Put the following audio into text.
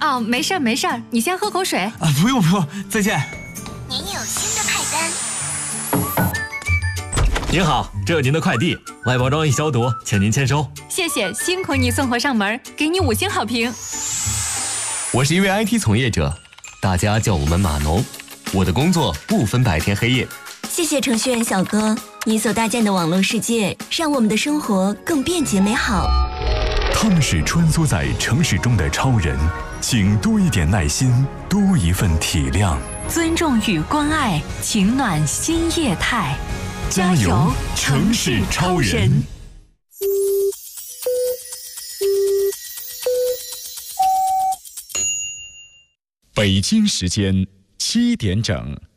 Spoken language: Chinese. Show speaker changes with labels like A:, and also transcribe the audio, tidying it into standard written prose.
A: 哦，没事儿没事儿，你先喝口水。
B: 啊，不用，再见。
C: 您有新的派单。
D: 您好，这是您的快递，外包装已消毒，请您签收。
A: 谢谢，辛苦你送货上门，给你5星好评。
D: 我是一位 IT 从业者，大家叫我们码农。我的工作不分白天黑夜。
E: 谢谢程序员小哥，你所搭建的网络世界让我们的生活更便捷美好。
F: 他们是穿梭在城市中的超人，请多一点耐心，多一份体谅。
G: 尊重与关爱，情暖新业态。
F: 加油，城市超人！
H: 北京时间7点整。